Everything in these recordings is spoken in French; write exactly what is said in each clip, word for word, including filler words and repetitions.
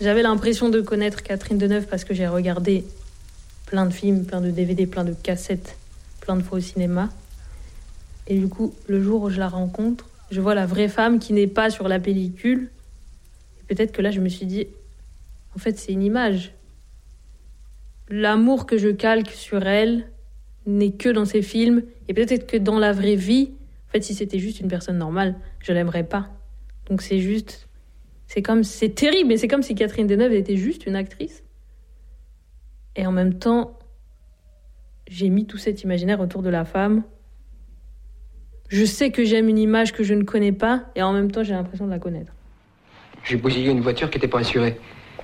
J'avais l'impression de connaître Catherine Deneuve parce que j'ai regardé plein de films, plein de D V D, plein de cassettes, plein de fois au cinéma. Et du coup, le jour où je la rencontre, je vois la vraie femme qui n'est pas sur la pellicule. Et peut-être que là, je me suis dit, en fait, c'est une image. L'amour que je calque sur elle n'est que dans ces films. Et peut-être que dans la vraie vie, en fait, si c'était juste une personne normale, je l'aimerais pas. Donc c'est juste... C'est comme... C'est terrible, mais c'est comme si Catherine Deneuve était juste une actrice. Et en même temps, j'ai mis tout cet imaginaire autour de la femme. Je sais que j'aime une image que je ne connais pas, et en même temps, j'ai l'impression de la connaître. J'ai bousillé une voiture qui n'était pas assurée.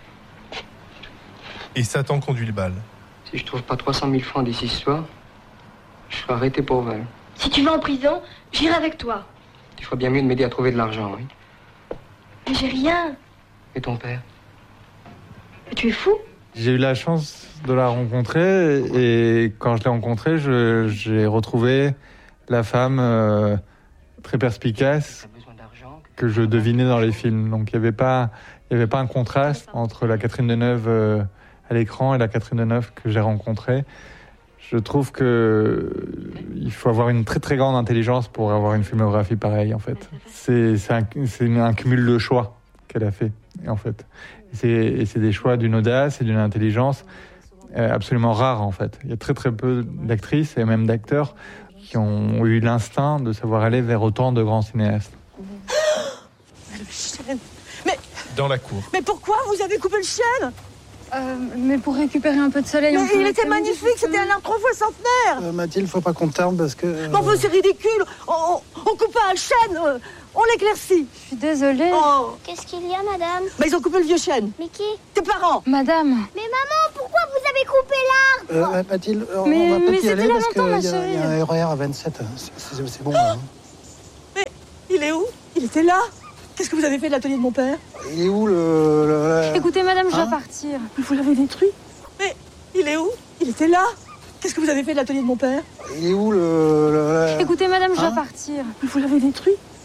Et Satan conduit le bal. Si je trouve pas trois cent mille francs d'ici ce soir, je serai arrêté pour vol. Si tu vas en prison, j'irai avec toi. Tu feras bien mieux de m'aider à trouver de l'argent, oui. Mais j'ai rien. Et ton père? Mais tu es fou? J'ai eu la chance de la rencontrer et quand je l'ai rencontrée, je, j'ai retrouvé la femme euh, très perspicace que je devinais dans les films. Donc il n'y avait pas, il y avait pas un contraste entre la Catherine Deneuve euh, à l'écran et la Catherine Deneuve que j'ai rencontrée. Je trouve que il faut avoir une très très grande intelligence pour avoir une filmographie pareille en fait. C'est, c'est, un, c'est un cumul de choix qu'elle a fait en fait. Et c'est, et c'est des choix d'une audace et d'une intelligence euh, absolument rares en fait. Il y a très très peu d'actrices et même d'acteurs qui ont eu l'instinct de savoir aller vers autant de grands cinéastes. Le chêne. Mais dans la cour. Mais pourquoi vous avez coupé le chêne? Euh, mais pour récupérer un peu de soleil. Mais il était magnifique, c'était un arbre trois fois centenaire. Euh, Mathilde, faut pas qu'on tarde parce que... Euh... Bon, c'est ridicule, on, on, on coupe pas un chêne, euh, on l'éclaircit. Je suis désolée. Oh. Qu'est-ce qu'il y a, madame? Bah, ils ont coupé le vieux chêne. Mais qui? Tes parents. Madame. Mais maman, pourquoi vous avez coupé l'arbre? euh, Mathilde, on mais, va mais pas y aller parce qu'il y, y a un R E R à vingt-sept, c'est, c'est, c'est bon. Oh hein. Mais il est où? Il était là. Qu'est-ce que vous avez fait de l'atelier de mon père? Il est où le... le, le... Écoutez, madame, je hein? dois partir. Vous l'avez détruit? Mais il est où? Il était là. Qu'est-ce que vous avez fait de l'atelier de mon père? Il est où le... le, le... Écoutez, madame, je hein? dois partir. Vous l'avez détruit?